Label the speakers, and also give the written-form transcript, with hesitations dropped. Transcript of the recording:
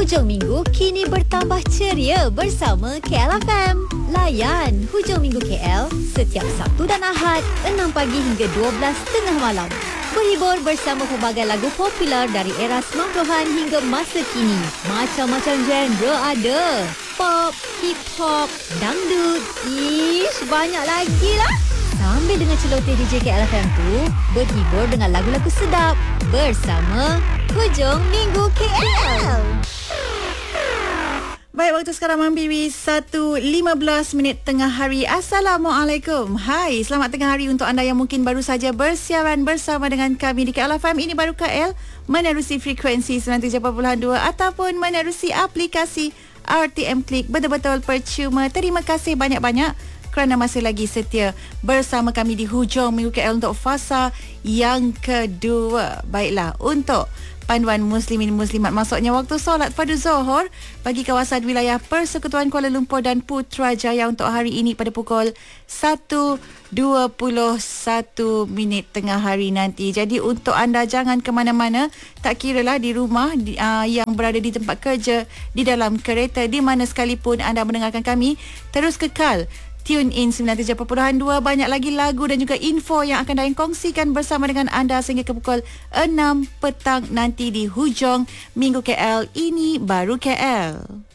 Speaker 1: Hujung minggu kini bertambah ceria bersama KLFM. Layan Hujung Minggu KL setiap Sabtu dan Ahad 6 pagi hingga 12 tengah malam. Berhibur bersama pelbagai lagu popular dari era 90-an hingga masa kini. Macam-macam genre ada. Pop, hip-hop, dangdut, banyak lagi lah. Sambil dengan celoteh DJ KLFM tu, berhibur dengan lagu-lagu sedap bersama Hujung Minggu KL.
Speaker 2: Baik, waktu sekarang Mambiwi 1.15 tengah hari. Assalamualaikum. Hai, selamat tengah hari untuk anda yang mungkin baru saja bersiaran bersama dengan kami di KLFM. Ini baru KL menerusi frekuensi 97.2 ataupun menerusi aplikasi RTM Klik. Betul-betul percuma. Terima kasih banyak-banyak kerana masih lagi setia bersama kami di Hujung Minggu KL untuk fasa yang kedua. Baiklah, untuk panduan muslimin muslimat masuknya waktu solat fardu Zuhur bagi kawasan wilayah Persekutuan Kuala Lumpur dan Putrajaya untuk hari ini pada pukul 1.21 tengah hari nanti. Jadi untuk anda jangan ke mana-mana, tak kiralah di rumah yang berada di tempat kerja, di dalam kereta, di mana sekalipun anda mendengarkan kami, terus kekal tune in 97.2. Banyak lagi lagu dan juga info yang akan Dayan kongsikan bersama dengan anda sehingga ke pukul 6 petang nanti di Hujung Minggu KL. Ini baru KL.